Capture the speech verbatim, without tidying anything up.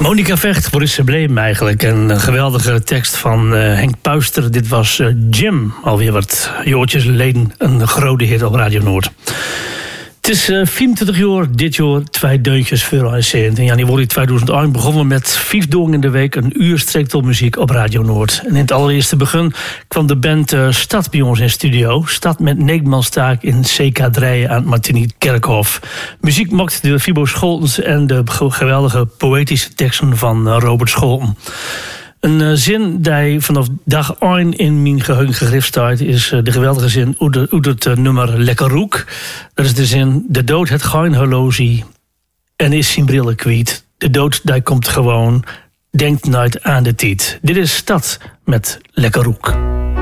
Monica Vecht, voor is ze bleem eigenlijk. Een geweldige tekst van uh, Henk Puister. Dit was uh, Jim, alweer wat jaartjes geleden een grote hit op Radio Noord. Het is uh, vierentwintig jaar, dit jaar twee deuntjes voor ons. In januari tweeduizend één begonnen we met vijf dagen in de week een uur streektelmuziek op Radio Noord. En in het allereerste begin kwam de band uh, Stad bij ons in studio. Stad met Neekmanstaak in C K drie aan het Martini Kerkhof. Muziek maakt door Fibo Scholtens en de geweldige poëtische teksten van uh, Robert Scholten. Een uh, zin die vanaf dag één in mijn geheugen gegrift staat is uh, de geweldige zin uit het uh, nummer Lekker Roek. Dat is de zin: de dood het geen horloge en is zijn brillen kwijt. De dood die komt gewoon, denkt nooit aan de tijd. Dit is Stad met Lekker Roek.